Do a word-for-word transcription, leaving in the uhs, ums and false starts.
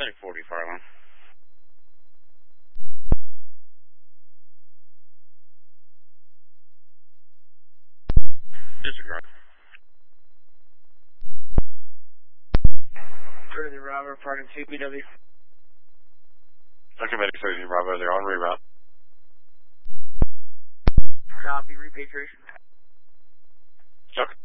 ten forty, fire alarm. Disregard. Jersey Bravo, parking two B W. Okay, medic Jersey Bravo, they're on reroute. Copy, repatriation. Okay.